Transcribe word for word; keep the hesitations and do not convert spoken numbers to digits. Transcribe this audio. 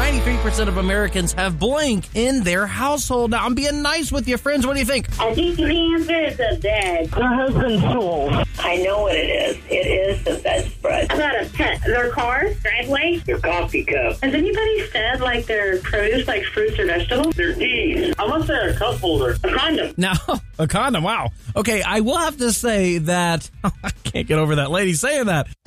ninety-three percent of Americans have blank in their household. Now, I'm being nice with your friends. What do you think? I think the answer is the bed. My husband's tool. I know what it is. It is the bedspread. How about a pet? Their car? Driveway? Your coffee cup. Has anybody said, like, their produce, like fruits or vegetables? Their keys. I must say a cup holder. A condom. Now, a condom, wow. Okay, I will have to say that I can't get over that lady saying that.